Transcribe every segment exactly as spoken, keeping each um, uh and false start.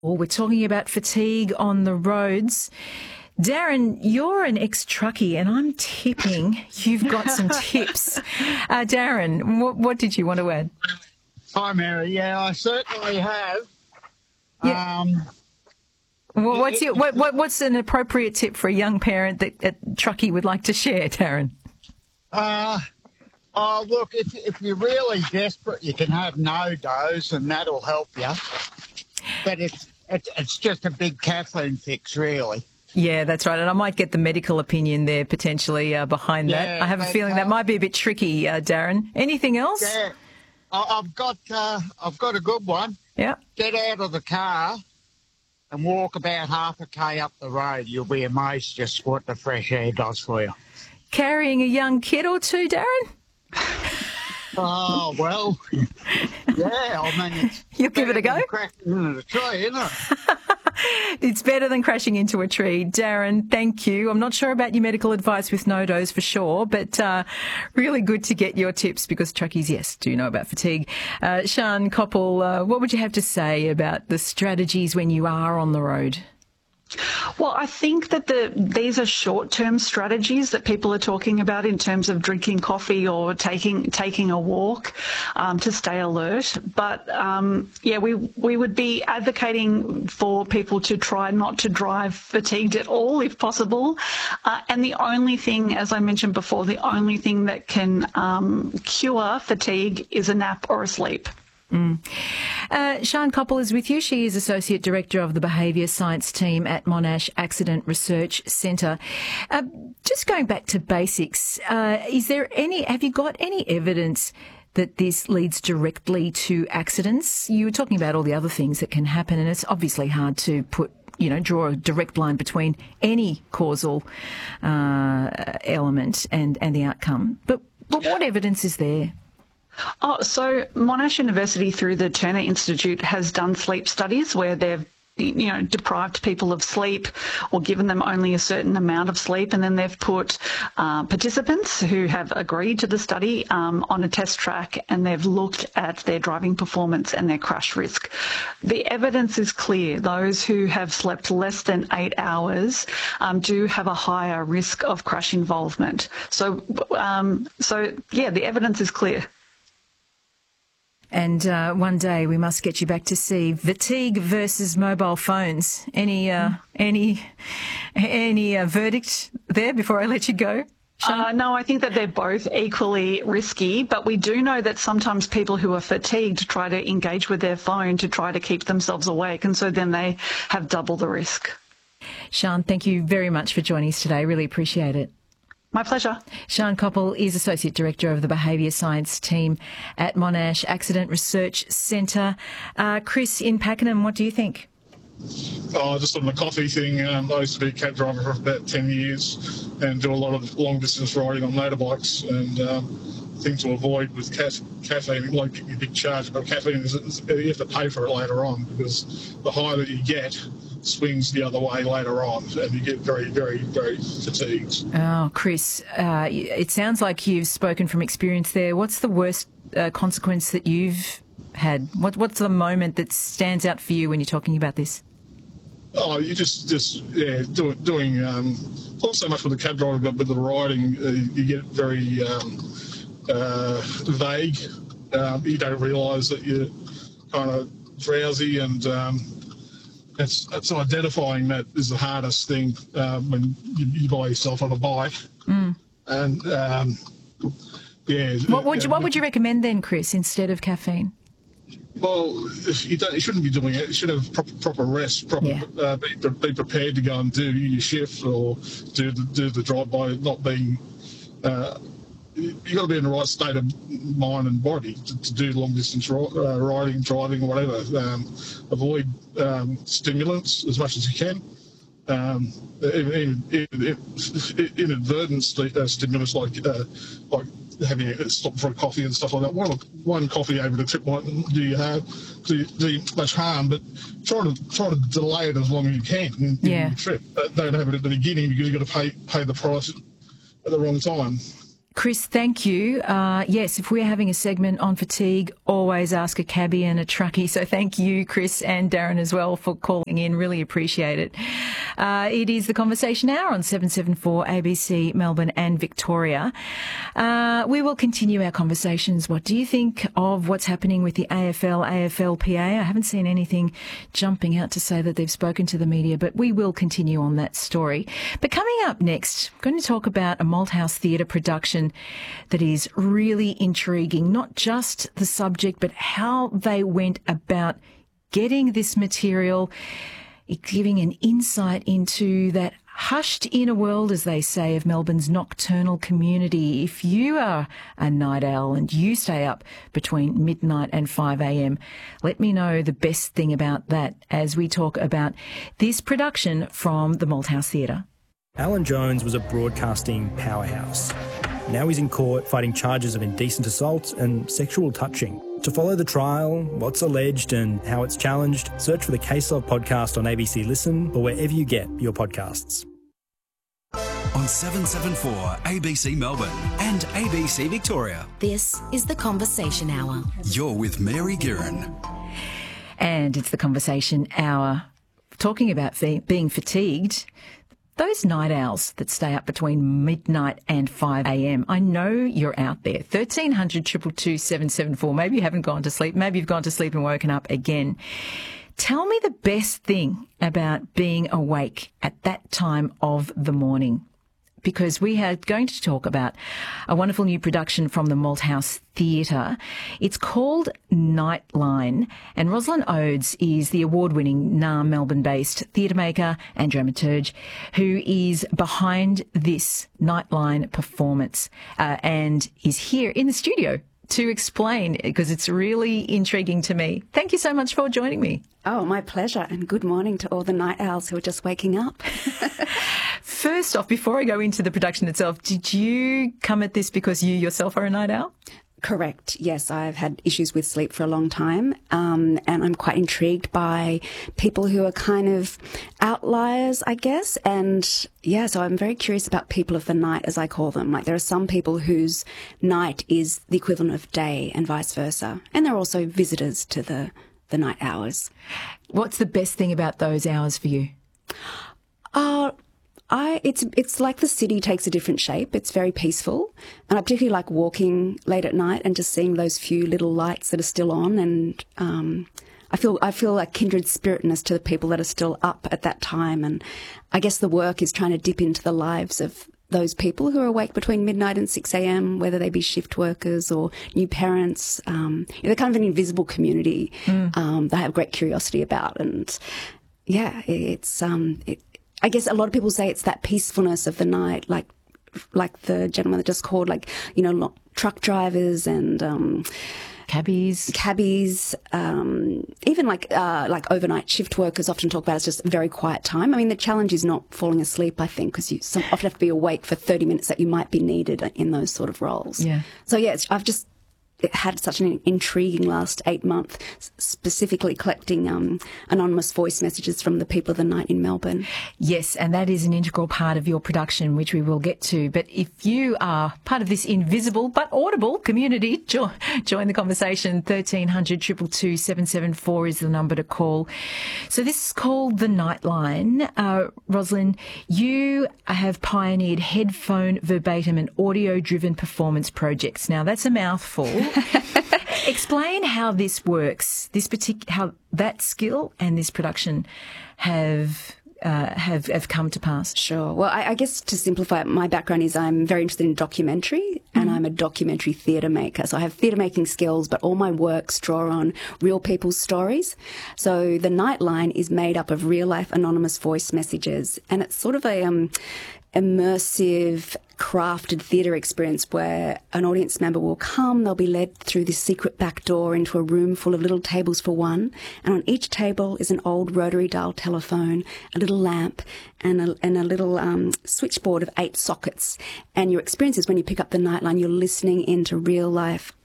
Well, we're talking about fatigue on the roads. Darren, you're an ex-truckie and I'm tipping you've got some tips. Uh, Darren, what, what did you want to add? Hi, Mary. Yeah, I certainly have. Yeah. Um, well, what's, your, what, what, what's an appropriate tip for a young parent that a truckie would like to share, Darren? uh, oh, look, if, if you're really desperate, you can have no-dose and that'll help you. But it's, it's, it's just a big caffeine fix, really. Yeah, that's right. And I might get the medical opinion there potentially uh, behind Yeah, that. I have a but, feeling uh, that might be a bit tricky, uh, Darren. Anything else? Yeah, I, I've got uh, I've got a good one. Yeah. Get out of the car and walk about half a k up the road. You'll be amazed just what the fresh air does for you. Carrying a young kid or two, Darren? Oh, well, yeah, I mean, it's You'll give it a go? crashing into the tree, isn't it? It's better than crashing into a tree. Darren, thank you. I'm not sure about your medical advice with no dose for sure, but uh, really good to get your tips because truckies, yes, do know about fatigue. Uh, Sian Koppel, uh, what would you have to say about the strategies when you are on the road? Well, I think that the these are short-term strategies that people are talking about in terms of drinking coffee or taking taking a walk um, to stay alert. But um, yeah, we we would be advocating for people to try not to drive fatigued at all, if possible. Uh, and the only thing, as I mentioned before, the only thing that can um, cure fatigue is a nap or a sleep. Mm. Uh, Sian Koppel is with you. She is Associate Director of the Behaviour Science Team at Monash Accident Research Centre. Uh, just going back to basics, uh, is there any, have you got any evidence that this leads directly to accidents? You were talking about all the other things that can happen, and it's obviously hard to put you know, draw a direct line between any causal uh, element and, and the outcome. But, but what evidence is there? Oh, so Monash University through the Turner Institute has done sleep studies where they've you know, deprived people of sleep or given them only a certain amount of sleep, and then they've put uh, participants who have agreed to the study um, on a test track, and they've looked at their driving performance and their crash risk. The evidence is clear. Those who have slept less than eight hours um, do have a higher risk of crash involvement. So, um, so yeah, the evidence is clear. And uh, one day we must get you back to see fatigue versus mobile phones. Any uh, any any uh, verdict there before I let you go? Uh, no, I think that they're both equally risky, but we do know that sometimes people who are fatigued try to engage with their phone to try to keep themselves awake, and so then they have double the risk. Sian, thank you very much for joining us today. Really appreciate it. My pleasure. Sian Koppel is Associate Director of the Behaviour Science Team at Monash Accident Research Centre. Uh, Chris in Pakenham, what do you think? Oh, just on the coffee thing, um, I used to be a cab driver for about ten years and do a lot of long-distance riding on motorbikes, and um, thing to avoid with ca- caffeine, it won't give you a big charge, but caffeine, is, is, you have to pay for it later on because the higher that you get swings the other way later on, and you get very, very, very fatigued. Oh, Chris, uh, it sounds like you've spoken from experience there. What's the worst uh, consequence that you've had? What, what's the moment that stands out for you when you're talking about this? Oh, you just, just yeah, do, doing, um, not so much with the cab driving, but with the riding, uh, you get very um, uh, vague. Um, you don't realise that you're kind of drowsy, and um, it's, it's identifying that is the hardest thing um, when you, you buy yourself on a bike. Mm. And, um, yeah. What would, you, what would you recommend then, Chris, instead of caffeine? Well, if you don't, you shouldn't be doing it. You should have proper, proper rest. Proper, Yeah. uh, be, be prepared to go and do your shift or do the, do the drive by. Not being, uh, you got to be in the right state of mind and body to, to do long distance ri- uh, riding, driving, whatever. Um, avoid um, stimulants as much as you can. Um, even, even, even inadvertent st- uh, stimulus like uh, like having a stop for a coffee and stuff like that. One, one coffee over the trip might do you have do, do much harm, but try to try to delay it as long as you can in, Yeah. in your trip. Uh, don't have it at the beginning because you've got to pay pay the price at the wrong time. Chris, thank you. Uh, yes, if we're having a segment on fatigue, always ask a cabbie and a truckie. So thank you, Chris and Darren as well, for calling in. Really appreciate it. Uh, it is the Conversation Hour on seven seventy-four A B C Melbourne and Victoria. Uh, we will continue our conversations. What do you think of what's happening with the A F L, A F L P A? I haven't seen anything jumping out to say that they've spoken to the media, but we will continue on that story. But coming up next, I'm going to talk about a Malthouse Theatre production that is really intriguing, not just the subject, but how they went about getting this material, giving an insight into that hushed inner world, as they say, of Melbourne's nocturnal community. If you are a night owl and you stay up between midnight and five a.m, let me know the best thing about that as we talk about this production from the Malthouse Theatre. Alan Jones was a broadcasting powerhouse. Now he's in court fighting charges of indecent assault and sexual touching. To follow the trial, what's alleged and how it's challenged, search for the Case Of podcast on A B C Listen or wherever you get your podcasts. On seven seventy-four A B C Melbourne and A B C Victoria. This is the Conversation Hour. You're with Mary Guerin. And it's the Conversation Hour. Talking about fe- being fatigued, those night owls that stay up between midnight and five a.m, I know you're out there. thirteen hundred, two two two, seven seven four. Maybe you haven't gone to sleep. Maybe you've gone to sleep and woken up again. Tell me the best thing about being awake at that time of the morning, because we are going to talk about a wonderful new production from the Malthouse Theatre. It's called Nightline, and Rosalind Oades is the award-winning N A R Melbourne-based theatre maker and dramaturge who is behind this Nightline performance uh, and is here in the studio to explain, because it's really intriguing to me. Thank you so much for joining me. Oh, my pleasure, and good morning to all the night owls who are just waking up. First off, before I go into the production itself, did you come at this because you yourself are a night owl? Correct. Yes, I've had issues with sleep for a long time, um, and I'm quite intrigued by people who are kind of outliers, I guess. And yeah, so I'm very curious about people of the night, as I call them. Like, there are some people whose night is the equivalent of day and vice versa. And there are also visitors to the, the night hours. What's the best thing about those hours for you? Uh, I, it's it's like the city takes a different shape. It's very peaceful, and I particularly like walking late at night and just seeing those few little lights that are still on. And um, I feel I feel a kindred spiritness to the people that are still up at that time. And I guess the work is trying to dip into the lives of those people who are awake between midnight and six a.m, whether they be shift workers or new parents. Um, they're kind of an invisible community mm. um, that I have great curiosity about. And yeah, it's um. It, I guess a lot of people say it's that peacefulness of the night, like like the gentleman that just called, like, you know, truck drivers and um, cabbies, cabbies, um, even like uh, like overnight shift workers often talk about it's just a very quiet time. I mean, the challenge is not falling asleep, I think, because you some, often have to be awake for thirty minutes that you might be needed in those sort of roles. Yeah. So yeah, it's, I've just it had such an intriguing last eight months, specifically collecting um, anonymous voice messages from the people of the night in Melbourne. Yes, and that is an integral part of your production, which we will get to. But if you are part of this invisible but audible community, jo- join the conversation. thirteen hundred, two two two, seven seven four is the number to call. So this is called The Nightline. Uh, Rosalind, you have pioneered headphone, verbatim and audio-driven performance projects. Now, that's a mouthful. Explain how this works, this partic- how that skill and this production have uh, have have come to pass. Sure. Well, I, I guess to simplify it, my background is I'm very interested in documentary, mm-hmm. and I'm a documentary theatre maker. So I have theatre making skills, but all my works draw on real people's stories. So the Nightline is made up of real life anonymous voice messages, and it's sort of a um, immersive, crafted theatre experience where an audience member will come, they'll be led through this secret back door into a room full of little tables for one, and on each table is an old rotary dial telephone, a little lamp, and a, and a little um, switchboard of eight sockets. And your experience is when you pick up the Nightline, you're listening into real life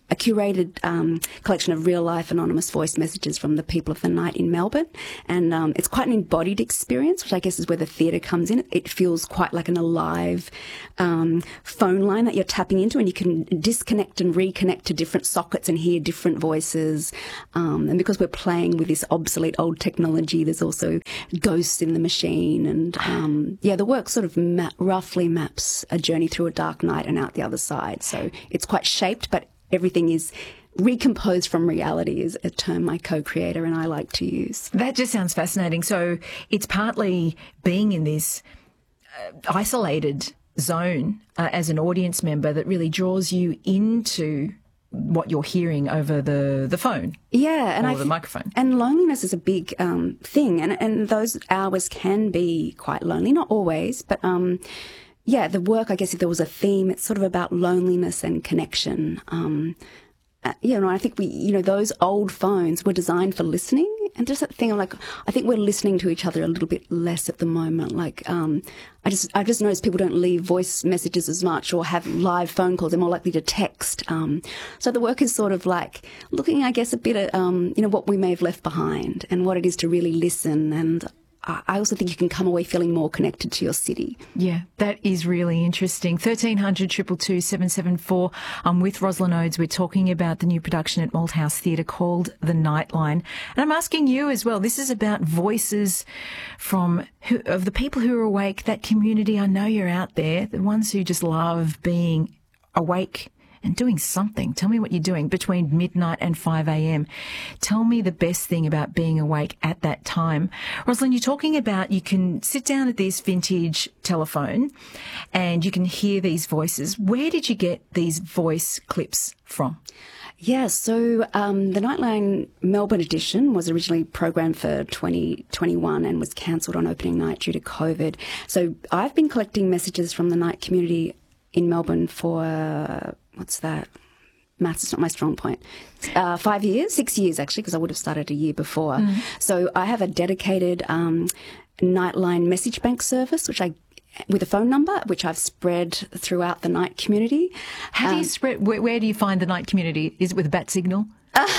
a curated um, collection of real-life anonymous voice messages from the people of the night in Melbourne. And um, it's quite an embodied experience, which I guess is where the theatre comes in. It feels quite like an alive um, phone line that you're tapping into, and you can disconnect and reconnect to different sockets and hear different voices. Um, and because we're playing with this obsolete old technology, there's also ghosts in the machine. And, um, yeah, the work sort of ma- roughly maps a journey through a dark night and out the other side. So it's quite shaped, but everything is recomposed from reality is a term my co-creator and I like to use. That just sounds fascinating. So it's partly being in this uh, isolated zone uh, as an audience member that really draws you into what you're hearing over the, the phone. Yeah, and or I the th- microphone. And loneliness is a big um, thing, and and those hours can be quite lonely. Not always, but um, yeah, the work. I guess if there was a theme, it's sort of about loneliness and connection. Um, uh, you know, I think we, you know, those old phones were designed for listening, and just that thing of like, I think we're listening to each other a little bit less at the moment. Like, um, I just, I just noticed people don't leave voice messages as much or have live phone calls. They're more likely to text. Um, so the work is sort of like looking, I guess, a bit at, um, you know, what we may have left behind and what it is to really listen. And I also think you can come away feeling more connected to your city. Yeah, that is really interesting. thirteen hundred, two two two, seven seven four. I'm with Rosalind Oades. We're talking about the new production at Malthouse Theatre called The Nightline. And I'm asking you as well, this is about voices from who, of the people who are awake, that community. I know you're out there, the ones who just love being awake and doing something. Tell me what you're doing between midnight and five a.m. Tell me the best thing about being awake at that time. Rosalind, you're talking about you can sit down at this vintage telephone and you can hear these voices. Where did you get these voice clips from? Yeah, so um, the Nightline Melbourne edition was originally programmed for twenty twenty-one and was cancelled on opening night due to COVID. So I've been collecting messages from the night community in Melbourne for, uh, what's that? Maths is not my strong point. Uh, five years, six years actually, because I would have started a year before. Mm. So I have a dedicated um, Nightline message bank service, which I with a phone number, which I've spread throughout the night community. How um, do you spread? Where, where do you find the night community? Is it with a bat signal?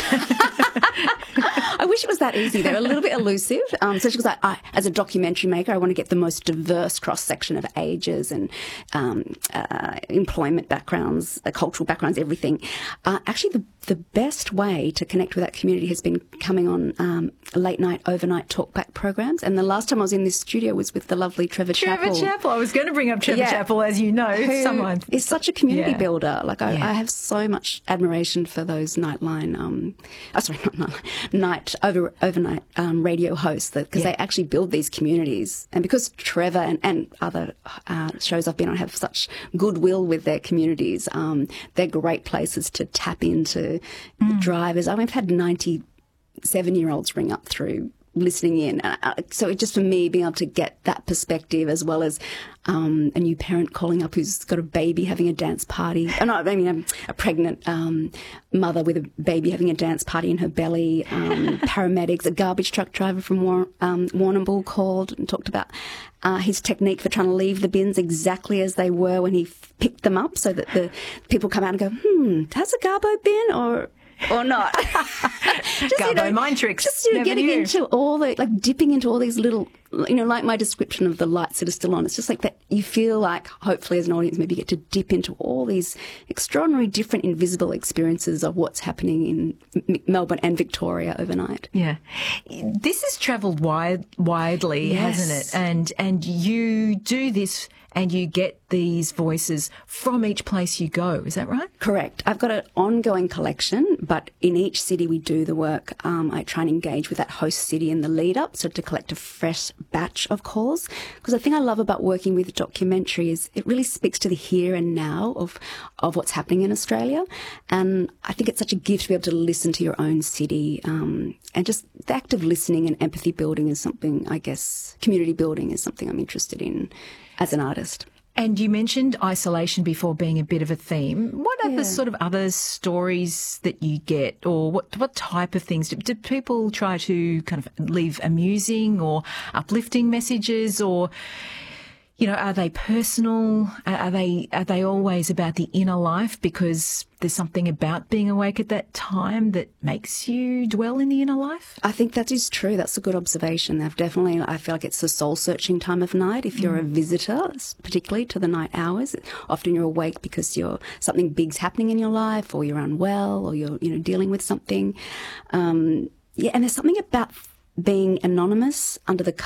I wish it was that easy. They're a little bit elusive, um, especially because I, I, as a documentary maker, I want to get the most diverse cross-section of ages and um, uh, employment backgrounds, uh, cultural backgrounds, everything. Uh, actually, the, the best way to connect with that community has been coming on um, late-night, overnight talkback programs. And the last time I was in this studio was with the lovely Trevor, Trevor Chappell. Trevor Chappell. I was going to bring up Trevor yeah. Chappell, as you know. Who someone is such a community yeah. builder. Like, I, yeah. I have so much admiration for those Nightline... Um, oh, sorry, not Nightline, night over overnight um, radio hosts because yeah. they actually build these communities, and because Trevor and, and other uh, shows I've been on have such goodwill with their communities, um, they're great places to tap into mm. drivers. I mean, I've had ninety-seven-year-olds ring up through listening in. Uh, so it just for me being able to get that perspective, as well as um, a new parent calling up who's got a baby having a dance party. Oh, no, I mean a, a pregnant um, mother with a baby having a dance party in her belly. Um, paramedics, a garbage truck driver from War- um, Warrnambool called and talked about uh, his technique for trying to leave the bins exactly as they were when he f- picked them up, so that the people come out and go, hmm, has a garbo bin or... or not. just, Garbo, you know, mind tricks. Just you know, Never getting knew. into all the, like dipping into all these little, you know, like my description of the lights that are still on. It's just like that you feel like, hopefully as an audience, maybe you get to dip into all these extraordinary different invisible experiences of what's happening in M- Melbourne and Victoria overnight. Yeah. This has travelled wide, widely, yes. hasn't it? And, and you do this and you get these voices from each place you go. Is that right? Correct. I've got an ongoing collection, but in each city we do the work. Um, I try and engage with that host city in the lead up, so to collect a fresh batch of calls. Because the thing I love about working with documentary is it really speaks to the here and now of, of what's happening in Australia. And I think it's such a gift to be able to listen to your own city. Um, and just the act of listening and empathy building is something, I guess, community building is something I'm interested in as an artist. And you mentioned isolation before being a bit of a theme. What are yeah. the sort of other stories that you get, or what what type of things? Do, do people try to kind of leave amusing or uplifting messages, or, You know, are they personal? Are they are they always about the inner life? Because there's something about being awake at that time that makes you dwell in the inner life? I think that is true. That's a good observation. They've definitely, I feel like it's the soul-searching time of night. If you're mm. a visitor, particularly to the night hours, often you're awake because you're something big's happening in your life, or you're unwell, or you're you know dealing with something. Um, yeah, and there's something about being anonymous under the